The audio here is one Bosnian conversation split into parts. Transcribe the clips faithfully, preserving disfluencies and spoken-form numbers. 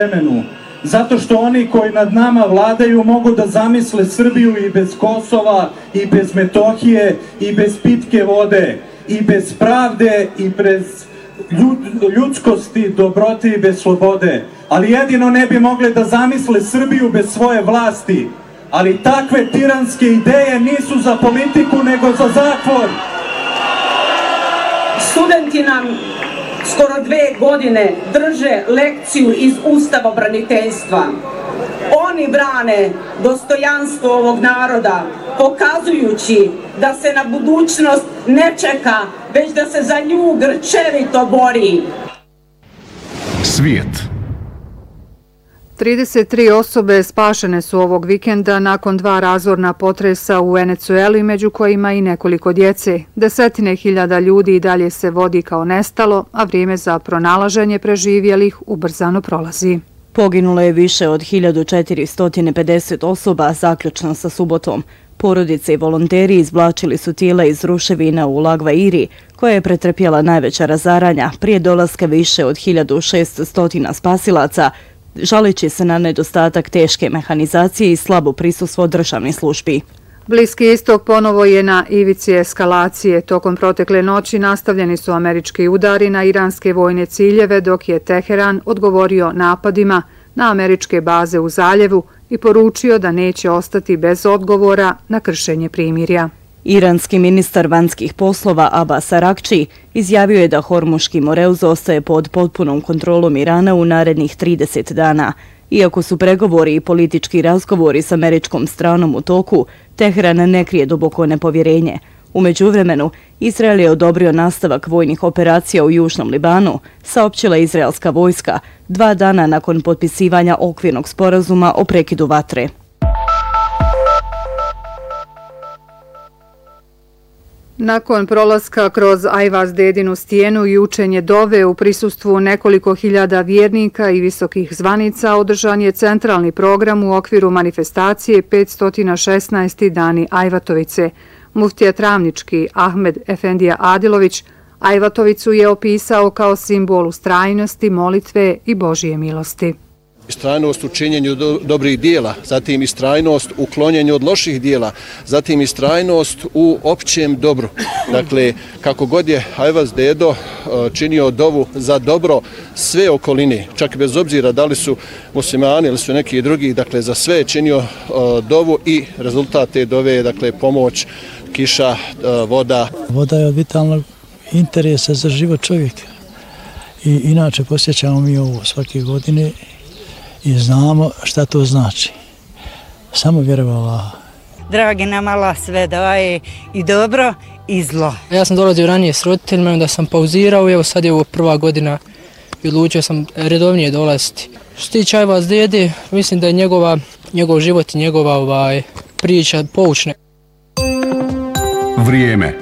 vremenu. Zato što oni koji nad nama vladaju mogu da zamisle Srbiju i bez Kosova, i bez Metohije, i bez pitke vode, i bez pravde, i bez ljud, ljudskosti, dobrote i bez slobode. Ali jedino ne bi mogli da zamisle Srbiju bez svoje vlasti. Ali takve tiranske ideje nisu za politiku, nego za zatvor. Studenti nam skoro dve godine drže lekciju iz Ustava braniteljstva. Oni brane dostojanstvo ovog naroda, pokazujući da se na budućnost ne čeka, već da se za nju grčevito bori. Svijet. trideset tri osobe spašene su ovog vikenda nakon dva razorna potresa u Venecueli, među kojima i nekoliko djece. Desetine hiljada ljudi i dalje se vodi kao nestalo, a vrijeme za pronalaženje preživjelih ubrzano prolazi. Poginulo je više od hiljadu četiristo pedeset osoba, zaključno sa subotom. Porodice i volonteri izvlačili su tijela iz ruševina u Lagvairi, koja je pretrpjela najveća razaranja prije dolaska više od hiljadu šesto spasilaca, žaleći se na nedostatak teške mehanizacije i slabo prisustvo državnih službi. Bliski istok ponovo je na ivici eskalacije. Tokom protekle noći nastavljeni su američki udari na iranske vojne ciljeve, dok je Teheran odgovorio napadima na američke baze u zaljevu i poručio da neće ostati bez odgovora na kršenje primirja. Iranski ministar vanjskih poslova Abbas Arakči izjavio je da Hormuški moreuz ostaje pod potpunom kontrolom Irana u narednih trideset dana. Iako su pregovori i politički razgovori s američkom stranom u toku, Teheran ne krije duboko nepovjerenje. U međuvremenu, Izrael je odobrio nastavak vojnih operacija u Južnom Libanu, saopćila izraelska vojska, dva dana nakon potpisivanja okvirnog sporazuma o prekidu vatre. Nakon prolaska kroz Ajvaz Dedinu stijenu i učenje dove u prisustvu nekoliko hiljada vjernika i visokih zvanica održan je centralni program u okviru manifestacije petsto šesnaesti dani Ajvatovice. Muftija Travnički Ahmed Efendija Adilović Ajvatovicu je opisao kao simbol ustrajnosti, molitve i Božije milosti. Istrajnost u činjenju do, dobrih dijela, zatim istrajnost u klonjenju od loših dijela, zatim istrajnost u općem dobru. Dakle, kako god je Ajvaz Dedo činio dovu za dobro sve okoline, čak bez obzira da li su muslimani ili su neki drugi, dakle za sve je činio dovu i rezultat te dove je dakle pomoć, kiša, voda. Voda je od vitalnog interesa za život čovjeka. I inače posjećamo mi ovo svake godine i znamo šta to znači. Samo vjerovala. Dragi nam Allah sve daje i dobro i zlo. Ja sam dolazio ranije s roditeljima, onda sam pauzirao i evo sad je ovo prva godina i odlučio sam redovnije dolaziti. Što se tiče Ajvaz Dede, mislim da je njegova, njegov život i njegova ovaj, priča poučna. Vrijeme.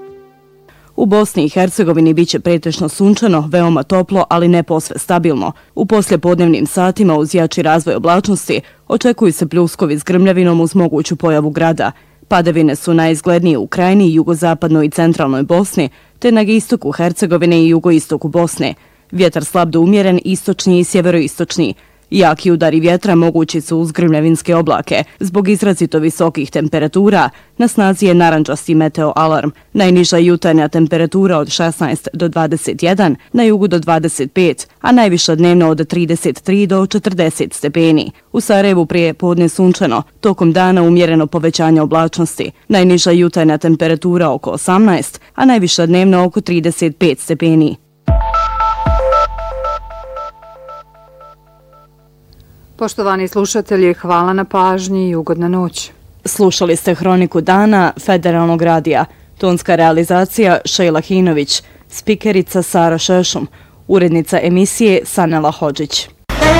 U Bosni i Hercegovini biće pretežno sunčano, veoma toplo, ali ne posve stabilno. U poslijepodnevnim satima uz jači razvoj oblačnosti očekuju se pljuskovi s grmljavinom uz moguću pojavu grada. Padavine su najizglednije u krajini, jugozapadnoj i centralnoj Bosni, te na istoku Hercegovine i jugoistoku Bosne. Vjetar slab do umjeren, istočni i sjeveroistočni. Jaki udari vjetra mogući su uz grmljavinske oblake. Zbog izrazito visokih temperatura na snazi je narandžasti meteo alarm. Najniža jutarnja temperatura od šesnaest do dvadeset jedan, na jugu do dvadeset pet, a najviša dnevno od trideset tri do četrdeset stepeni. U Sarajevu prije podne sunčano, tokom dana umjereno povećanje oblačnosti. Najniža jutarnja temperatura oko osamnaest, a najviša dnevno oko trideset pet stepeni. Poštovani slušatelji, hvala na pažnji i ugodna noć. Slušali ste Hroniku dana Federalnog radija. Tonska realizacija Šejla Hinović, spikerica Sara Šešum, urednica emisije Sanela Hodžić.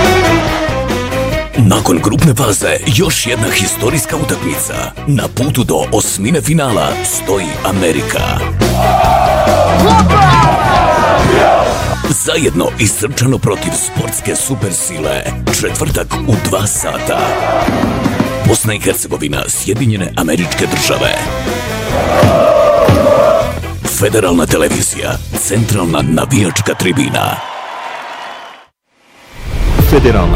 Nakon grupne faze još jedna historijska utakmica. Na putu do osmine finala stoji Amerika. Zajedno i srčano protiv sportske supersile. Četvrtak u dva sata. Bosna i Hercegovina, Sjedinjene Američke Države. Federalna televizija, centralna navijačka tribina. Federalna